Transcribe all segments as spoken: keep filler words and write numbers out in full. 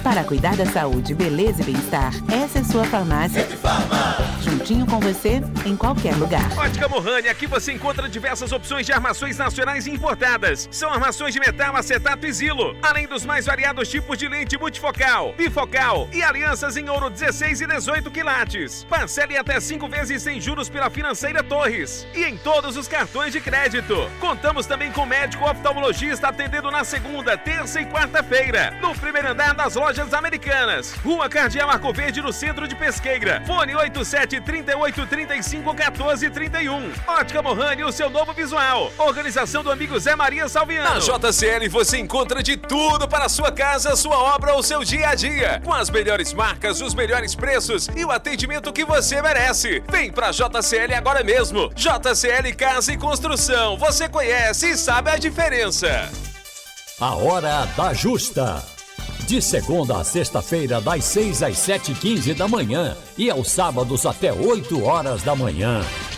Para cuidar da saúde, beleza e bem-estar, essa é sua farmácia. Juntinho com você, em qualquer lugar. Ótica Mohani, aqui você encontra diversas opções de armações nacionais e importadas. São armações de metal, acetato e zilo, além dos mais variados tipos de lente multifocal, bifocal e alianças em ouro dezesseis e dezoito quilates. Parcele até cinco vezes sem juros pela Financeira Torres e em todos os cartões de crédito. Contamos também com médico oftalmologista atendendo na segunda, terça e quarta-feira, no primeiro andar das lojas Americanas. Rua Cardeal Arco Verde, no centro de Pesqueira. Fone oito sete, trinta e oito, trinta e cinco, quatorze, trinta e um. Ótica Mohani, o seu novo visual. Organização do amigo Zé Maria Salviano. Na J C L você encontra de tudo para a sua casa, sua obra ou seu dia a dia. Com as melhores marcas, os melhores preços e o atendimento que você merece. Vem pra J C L agora mesmo. J C L Casa e Construção. Você conhece e sabe a diferença. A Hora da Justa. De segunda a sexta-feira, das seis às sete e quinze da manhã e aos sábados até oito horas da manhã.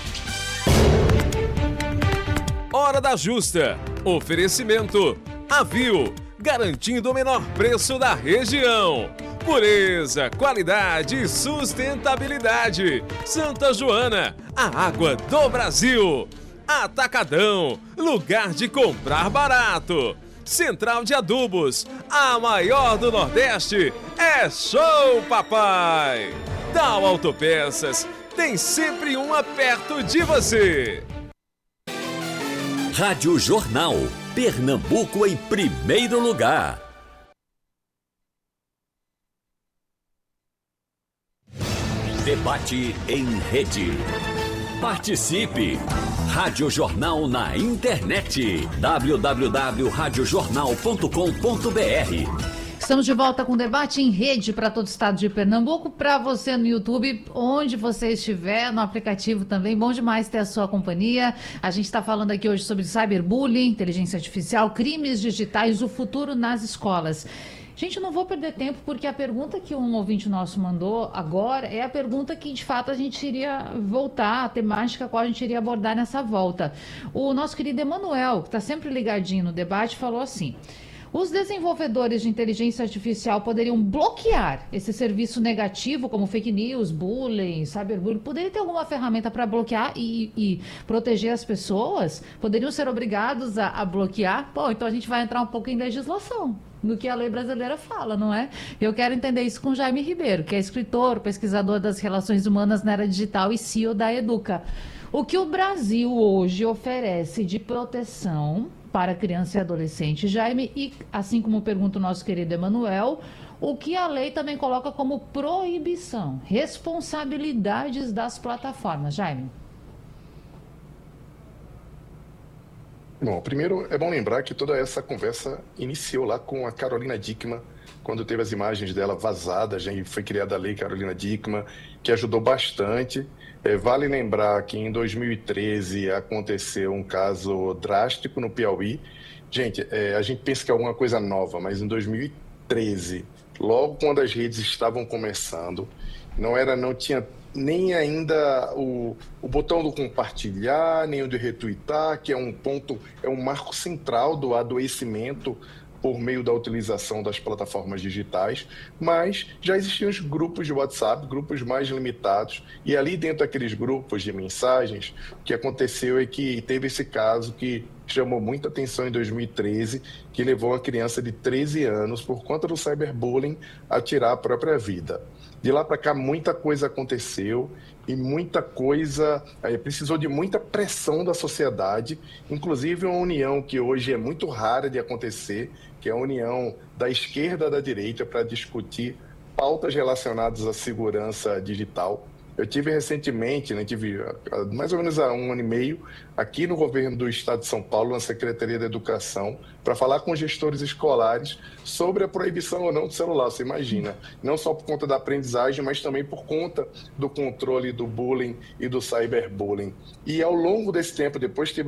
Hora da Justa. Oferecimento Avil, garantindo o menor preço da região. Pureza, qualidade e sustentabilidade. Santa Joana, a água do Brasil. Atacadão, lugar de comprar barato. Central de Adubos, a maior do Nordeste, é Show Papai. Dow Autopeças, tem sempre uma perto de você. Rádio Jornal, Pernambuco em primeiro lugar. Debate em rede. Participe! Rádio Jornal na internet. w w w ponto rádio jornal ponto com ponto b r. Estamos de volta com o debate em rede para todo o estado de Pernambuco, para você no YouTube, onde você estiver, no aplicativo também. Bom demais ter a sua companhia. A gente está falando aqui hoje sobre cyberbullying, inteligência artificial, crimes digitais, o futuro nas escolas. Gente, eu não vou perder tempo, porque a pergunta que um ouvinte nosso mandou agora é a pergunta que, de fato, a gente iria voltar, a temática a qual a gente iria abordar nessa volta. O nosso querido Emanuel, que está sempre ligadinho no debate, falou assim: os desenvolvedores de inteligência artificial poderiam bloquear esse serviço negativo, como fake news, bullying, cyberbullying? Poderia ter alguma ferramenta para bloquear e, e proteger as pessoas? Poderiam ser obrigados a, a bloquear? Bom, então a gente vai entrar um pouco em legislação, no que a lei brasileira fala, não é? Eu quero entender isso com Jaime Ribeiro, que é escritor, pesquisador das relações humanas na era digital e C E O da Educa. O que o Brasil hoje oferece de proteção para criança e adolescente, Jaime, e assim como pergunta o nosso querido Emanuel, o que a lei também coloca como proibição, responsabilidades das plataformas, Jaime? Bom, primeiro é bom lembrar que toda essa conversa iniciou lá com a Carolina Dickmann, quando teve as imagens dela vazadas, já foi criada a lei Carolina Dickmann, que ajudou bastante. É, vale lembrar que em dois mil e treze aconteceu um caso drástico no Piauí. Gente, é, a gente pensa que é alguma coisa nova, mas em dois mil e treze, logo quando as redes estavam começando, não era, não tinha nem ainda o, o botão do compartilhar, nem o de retweetar, que é um ponto, é um marco central do adoecimento por meio da utilização das plataformas digitais, mas já existiam os grupos de WhatsApp, grupos mais limitados, e ali dentro daqueles grupos de mensagens, o que aconteceu é que teve esse caso que chamou muita atenção em dois mil e treze, que levou uma criança de treze anos, por conta do cyberbullying, a tirar a própria vida. De lá para cá, muita coisa aconteceu e muita coisa é, precisou de muita pressão da sociedade, inclusive uma união que hoje é muito rara de acontecer, que é a união da esquerda e da direita para discutir pautas relacionadas à segurança digital. Eu tive recentemente, né, tive mais ou menos há um ano e meio, aqui no governo do Estado de São Paulo, na Secretaria da Educação, para falar com gestores escolares sobre a proibição ou não do celular. Você imagina, não só por conta da aprendizagem, mas também por conta do controle do bullying e do cyberbullying. E ao longo desse tempo, depois que